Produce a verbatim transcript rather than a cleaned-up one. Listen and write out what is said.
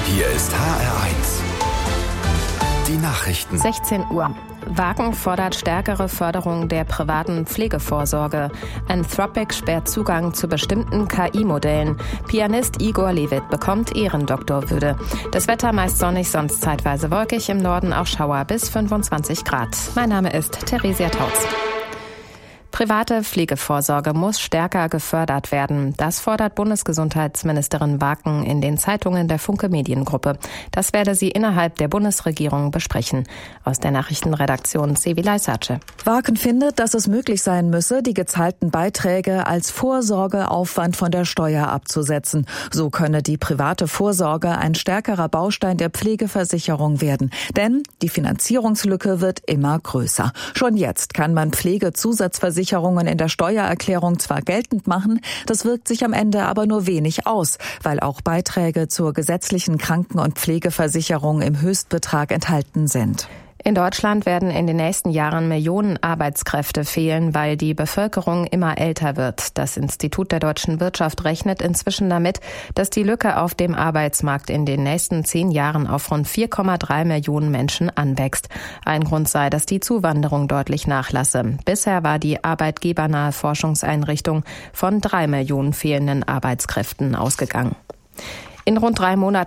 Hier ist H R eins. Die Nachrichten. sechzehn Uhr. Wagen fordert stärkere Förderung der privaten Pflegevorsorge. Anthropic sperrt Zugang zu bestimmten K I-Modellen. Pianist Igor Levit bekommt Ehrendoktorwürde. Das Wetter meist sonnig, sonst zeitweise wolkig. Im Norden auch Schauer bis fünfundzwanzig Grad. Mein Name ist Theresia Tautz. Private Pflegevorsorge muss stärker gefördert werden. Das fordert Bundesgesundheitsministerin Waken in den Zeitungen der Funke Mediengruppe. Das werde sie innerhalb der Bundesregierung besprechen. Aus der Nachrichtenredaktion Sevilay Sace. Waken findet, dass es möglich sein müsse, die gezahlten Beiträge als Vorsorgeaufwand von der Steuer abzusetzen. So könne die private Vorsorge ein stärkerer Baustein der Pflegeversicherung werden. Denn die Finanzierungslücke wird immer größer. Schon jetzt kann man Pflegezusatzversicherungen in der Steuererklärung zwar geltend machen, das wirkt sich am Ende aber nur wenig aus, weil auch Beiträge zur gesetzlichen Kranken- und Pflegeversicherung im Höchstbetrag enthalten sind. In Deutschland werden in den nächsten Jahren Millionen Arbeitskräfte fehlen, weil die Bevölkerung immer älter wird. Das Institut der deutschen Wirtschaft rechnet inzwischen damit, dass die Lücke auf dem Arbeitsmarkt in den nächsten zehn Jahren auf rund vier Komma drei Millionen Menschen anwächst. Ein Grund sei, dass die Zuwanderung deutlich nachlasse. Bisher war die arbeitgebernahe Forschungseinrichtung von drei Millionen fehlenden Arbeitskräften ausgegangen. In rund drei Monaten